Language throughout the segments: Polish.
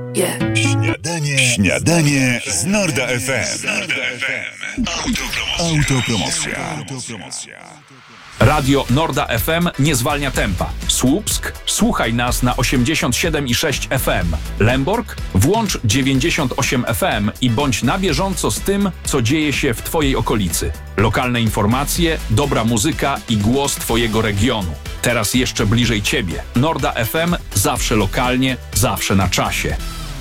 Śniadanie z Norda FM. Autopromocja. Radio Norda FM nie zwalnia tempa. Słupsk? Słuchaj nas na 87,6 FM. Lęborg? Włącz 98 FM i bądź na bieżąco z tym, co dzieje się w Twojej okolicy. Lokalne informacje, dobra muzyka i głos Twojego regionu. Teraz jeszcze bliżej Ciebie. Norda FM zawsze lokalnie, zawsze na czasie.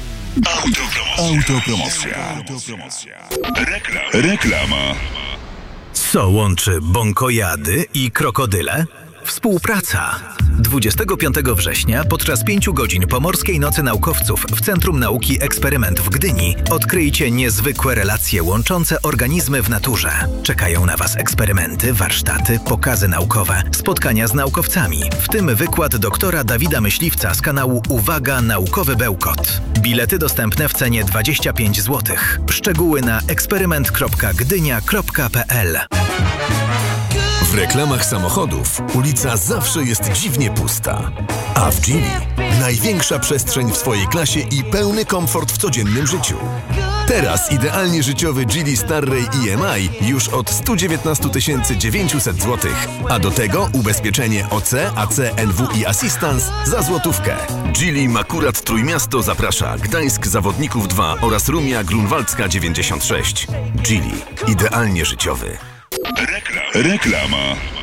Autopromocja. Reklama. Co łączy bąkojady i krokodyle? Współpraca. 25 września podczas 5 godzin Pomorskiej Nocy Naukowców w Centrum Nauki Eksperyment w Gdyni odkryjcie niezwykłe relacje łączące organizmy w naturze. Czekają na Was eksperymenty, warsztaty, pokazy naukowe, spotkania z naukowcami, w tym wykład doktora Dawida Myśliwca z kanału Uwaga Naukowy Bełkot. Bilety dostępne w cenie 25 zł. Szczegóły na eksperyment.gdynia.pl. W reklamach samochodów ulica zawsze jest dziwnie pusta. A w Geely największa przestrzeń w swojej klasie i pełny komfort w codziennym życiu. Teraz idealnie życiowy Geely Starray EMI już od 119 900 zł. A do tego ubezpieczenie OC, AC, NW i Assistance za złotówkę. Geely Makurat Trójmiasto zaprasza Gdańsk Zawodników 2 oraz Rumia Grunwaldzka 96. Geely. Idealnie życiowy. Reklama.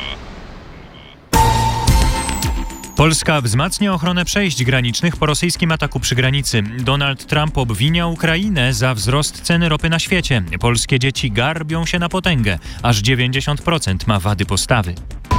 Polska wzmacnia ochronę przejść granicznych po rosyjskim ataku przy granicy. Donald Trump obwinia Ukrainę za wzrost ceny ropy na świecie. Polskie dzieci garbią się na potęgę. Aż 90% ma wady postawy.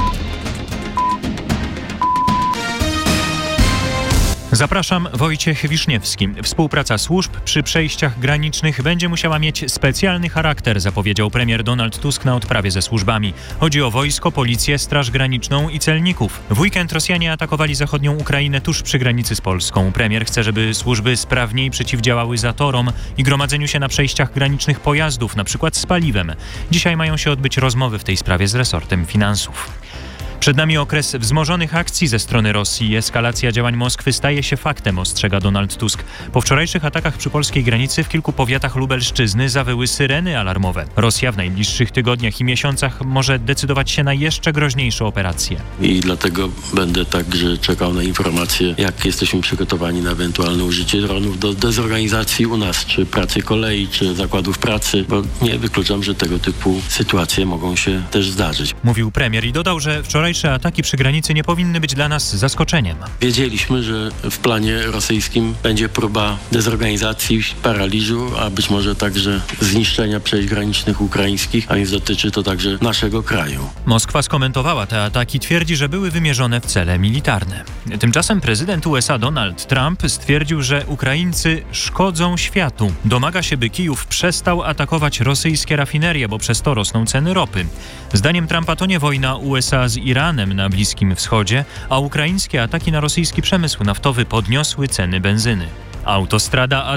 Zapraszam, Wojciech Wiszniewski. Współpraca służb przy przejściach granicznych będzie musiała mieć specjalny charakter, zapowiedział premier Donald Tusk na odprawie ze służbami. Chodzi o wojsko, policję, Straż Graniczną i celników. W weekend Rosjanie atakowali zachodnią Ukrainę tuż przy granicy z Polską. Premier chce, żeby służby sprawniej przeciwdziałały zatorom i gromadzeniu się na przejściach granicznych pojazdów, np. z paliwem. Dzisiaj mają się odbyć rozmowy w tej sprawie z resortem finansów. Przed nami okres wzmożonych akcji ze strony Rosji. Eskalacja działań Moskwy staje się faktem, ostrzega Donald Tusk. Po wczorajszych atakach przy polskiej granicy w kilku powiatach Lubelszczyzny zawyły syreny alarmowe. Rosja w najbliższych tygodniach i miesiącach może decydować się na jeszcze groźniejsze operacje. I dlatego będę także czekał na informacje, jak jesteśmy przygotowani na ewentualne użycie dronów do dezorganizacji u nas, czy pracy kolei, czy zakładów pracy, bo nie wykluczam, że tego typu sytuacje mogą się też zdarzyć. Mówił premier i dodał, że wczorajsze ataki przy granicy nie powinny być dla nas zaskoczeniem. Wiedzieliśmy, że w planie rosyjskim będzie próba dezorganizacji, paraliżu, a być może także zniszczenia przejść granicznych ukraińskich, a więc dotyczy to także naszego kraju. Moskwa skomentowała te ataki, twierdzi, że były wymierzone w cele militarne. Tymczasem prezydent USA Donald Trump stwierdził, że Ukraińcy szkodzą światu. Domaga się, by Kijów przestał atakować rosyjskie rafinerie, bo przez to rosną ceny ropy. Zdaniem Trumpa to nie wojna USA z Iranem na Bliskim Wschodzie, a ukraińskie ataki na rosyjski przemysł naftowy podniosły ceny benzyny. Autostrada